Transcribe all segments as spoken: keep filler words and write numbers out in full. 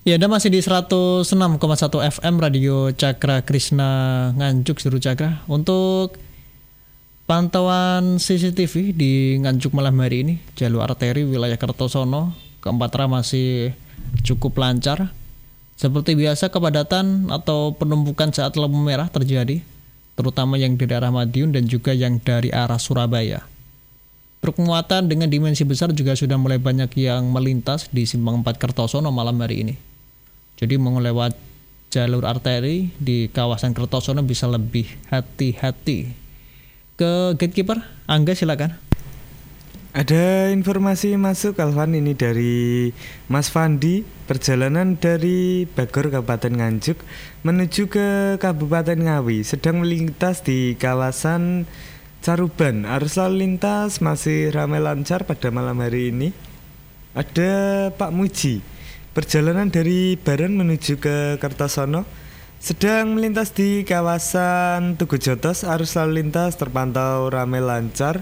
Ya, Anda masih di seratus enam koma satu F M Radio Cakra Krishna Nganjuk Seru Cakra. Untuk pantauan C C T V di Nganjuk malam hari ini, jalur arteri wilayah Kertosono keempat arah masih cukup lancar. Seperti biasa, kepadatan atau penumpukan saat lampu merah terjadi, terutama yang dari arah Madiun dan juga yang dari arah Surabaya. Truk muatan dengan dimensi besar juga sudah mulai banyak yang melintas di Simpang empat Kertosono malam hari ini. Jadi mau lewat jalur arteri di kawasan Kertosono bisa lebih hati-hati. Ke gatekeeper, Angga silakan. Ada informasi masuk Alvan, ini dari Mas Fandi. Perjalanan dari Bagor Kabupaten Nganjuk menuju ke Kabupaten Ngawi sedang melintas di kawasan Caruban. Arus lalu lintas masih ramai lancar pada malam hari ini. Ada Pak Muji. Perjalanan dari Baran menuju ke Kertosono sedang melintas di kawasan Tugu Jotos. Arus lalu lintas terpantau ramai lancar.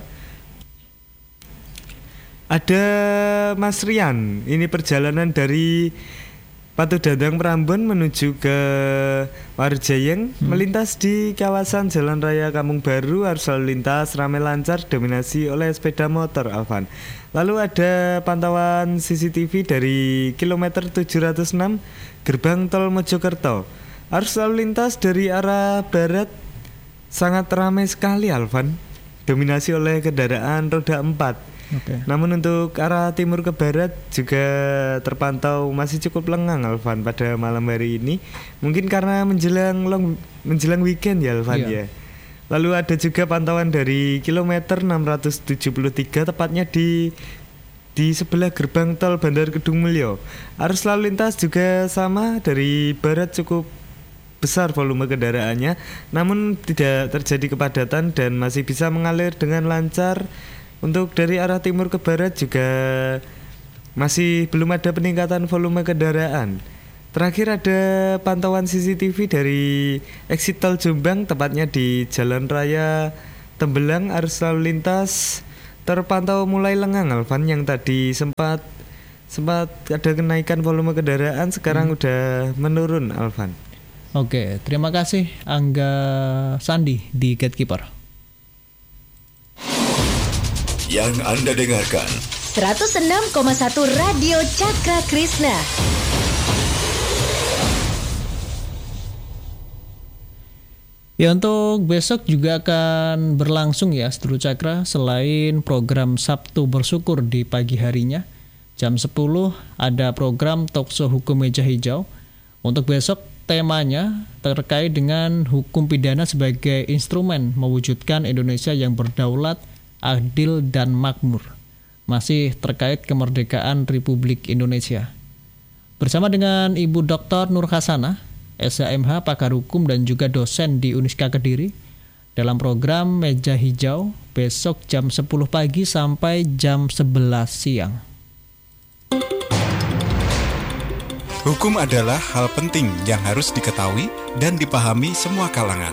Ada Mas Rian, ini perjalanan dari Patu Dandang Prambon menuju ke Warjayeng, hmm. melintas di kawasan Jalan Raya Kampung Baru. Arus lalu lintas ramai lancar, dominasi oleh sepeda motor, Alvan. Lalu ada pantauan C C T V dari kilometer tujuh ratus enam gerbang tol Mojokerto. Arus lalu lintas dari arah barat sangat ramai sekali, Alvan, dominasi oleh kendaraan roda empat. Okay. Namun untuk arah timur ke barat juga terpantau masih cukup lengang, Alvan, pada malam hari ini. Mungkin karena menjelang long, menjelang weekend ya, Alvan, yeah. ya. Lalu ada juga pantauan dari kilometer enam ratus tujuh puluh tiga, tepatnya di di sebelah gerbang tol Bandar Kedung Mulyo. Arus lalu lintas juga sama, dari barat cukup besar volume kendaraannya, namun tidak terjadi kepadatan dan masih bisa mengalir dengan lancar. Untuk dari arah timur ke barat juga masih belum ada peningkatan volume kendaraan. Terakhir ada pantauan C C T V dari exit tol Jombang, tepatnya di Jalan Raya Tembelang. Arus lalu lintas terpantau mulai lengang, Alvan, yang tadi sempat sempat ada kenaikan volume kendaraan, sekarang hmm. udah menurun, Alvan. Oke, terima kasih Angga Sandi di Gatekeeper. Yang Anda dengarkan seratus enam koma satu Radio Cakra Krishna. Ya, untuk besok juga akan berlangsung ya Seru Cakra. Selain program Sabtu Bersyukur di pagi harinya jam sepuluh ada program Talkshow Hukum Meja Hijau. Untuk besok temanya terkait dengan hukum pidana sebagai instrumen mewujudkan Indonesia yang berdaulat, adil dan makmur. Masih terkait kemerdekaan Republik Indonesia. Bersama dengan Ibu Doktor Nur Hasanah, S H M H, pakar hukum dan juga dosen di Uniska Kediri, dalam program Meja Hijau besok jam sepuluh pagi sampai jam sebelas siang. Hukum adalah hal penting yang harus diketahui dan dipahami semua kalangan.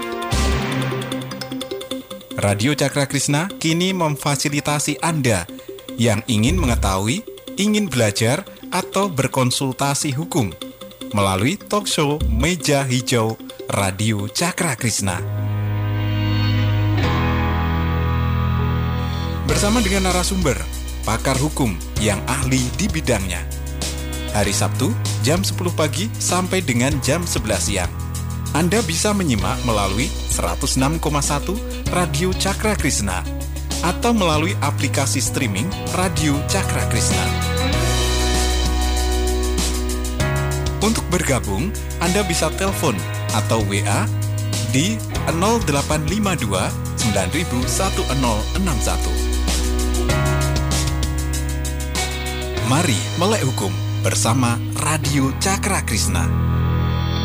Radio Cakra Krishna kini memfasilitasi Anda yang ingin mengetahui, ingin belajar, atau berkonsultasi hukum melalui talkshow Meja Hijau Radio Cakra Krishna. Bersama dengan narasumber, pakar hukum yang ahli di bidangnya. Hari Sabtu, jam sepuluh pagi sampai dengan jam sebelas siang. Anda bisa menyimak melalui seratus enam koma satu Radio Cakra Krishna atau melalui aplikasi streaming Radio Cakra Krishna. Untuk bergabung, Anda bisa telepon atau W A di nol delapan lima dua sembilan satu nol enam satu. Mari melek hukum bersama Radio Cakra Krishna.